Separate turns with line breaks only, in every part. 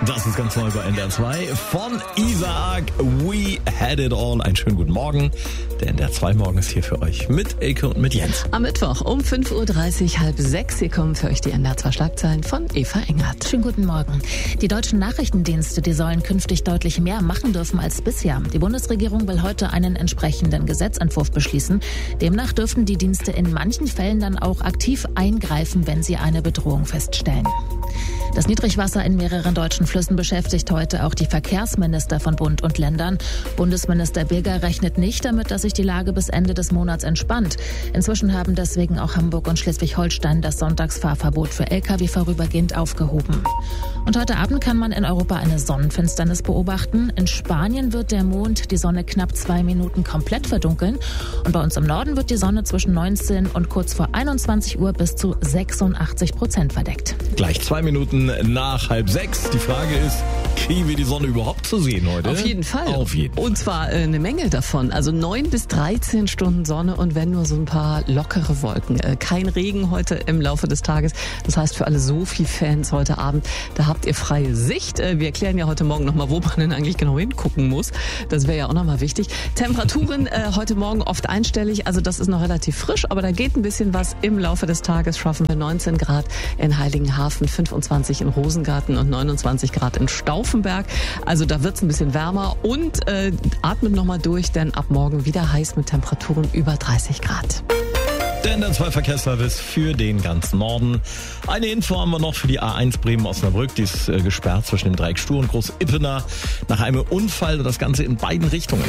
Das ist ganz neu bei NDR 2 von Isaac. We had it all. Einen schönen guten Morgen. Der NDR 2 Morgen ist hier für euch mit Elke und mit Jens.
Am Mittwoch um 5.30 Uhr, halb 6. Hier kommen für euch die NDR 2 Schlagzeilen von Eva Engert.
Schönen guten Morgen. Die deutschen Nachrichtendienste, die sollen künftig deutlich mehr machen dürfen als bisher. Die Bundesregierung will heute einen entsprechenden Gesetzentwurf beschließen. Demnach dürften die Dienste in manchen Fällen dann auch aktiv eingreifen, wenn sie eine Bedrohung feststellen. Das Niedrigwasser in mehreren deutschen Flüssen beschäftigt heute auch die Verkehrsminister von Bund und Ländern. Bundesminister Birger rechnet nicht damit, dass sich die Lage bis Ende des Monats entspannt. Inzwischen haben deswegen auch Hamburg und Schleswig-Holstein das Sonntagsfahrverbot für Lkw vorübergehend aufgehoben. Und heute Abend kann man in Europa eine Sonnenfinsternis beobachten. In Spanien wird der Mond die Sonne knapp 2 Minuten komplett verdunkeln. Und bei uns im Norden wird die Sonne zwischen 19 und kurz vor 21 Uhr bis zu 86% verdeckt.
Gleich 2 Minuten nach 5:30. Die Frage ist, kriegen wir die Sonne überhaupt zu sehen heute?
Auf jeden Fall.
Auf jeden Fall.
Und zwar eine Menge davon. Also 9 bis 13 Stunden Sonne und wenn nur so ein paar lockere Wolken. Kein Regen heute im Laufe des Tages. Das heißt für alle Sophie-Fans heute Abend, da habt ihr freie Sicht. Wir erklären ja heute Morgen nochmal, wo man denn eigentlich genau hingucken muss. Das wäre ja auch nochmal wichtig. Temperaturen heute Morgen oft einstellig. Also das ist noch relativ frisch, aber da geht ein bisschen was im Laufe des Tages. Schaffen wir 19 Grad in Heiligenhafen, 25 in Rosengarten und 29 Grad in Stauffenberg. Also da wird's ein bisschen wärmer und atmet nochmal durch, denn ab morgen wieder heiß mit Temperaturen über 30 Grad.
Der NDR 2 Verkehrsservice für den ganzen Norden. Eine Info haben wir noch für die A1 Bremen-Osnabrück. Die ist gesperrt zwischen dem Dreieck Stur und Groß-Ippener nach einem Unfall. Das Ganze in beiden Richtungen.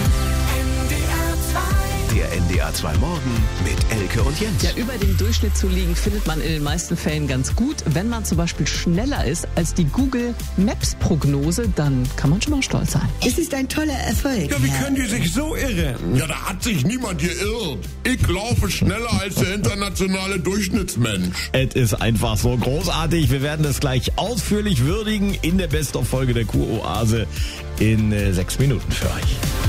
Der NDR 2 Morgen mit Elke und Jens.
Ja, über dem Durchschnitt zu liegen findet man in den meisten Fällen ganz gut. Wenn man zum Beispiel schneller ist als die Google Maps Prognose, dann kann man schon mal stolz sein.
Es ist ein toller Erfolg.
Ja, wie können die sich so irren? Ja, da hat sich niemand geirrt. Ich laufe schneller als der internationale Durchschnittsmensch.
Es ist einfach so großartig. Wir werden das gleich ausführlich würdigen in der Best-of-Folge der Kuroase in 6 Minuten für euch.